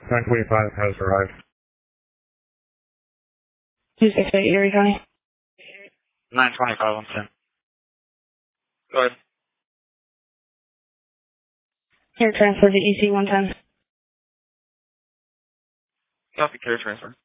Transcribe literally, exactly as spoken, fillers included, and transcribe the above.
nine twenty-five has arrived. two six eight Erie County. nine twenty-five, one ten. Go ahead. Here, transfer to E C one ten. Copy, carrier transfer.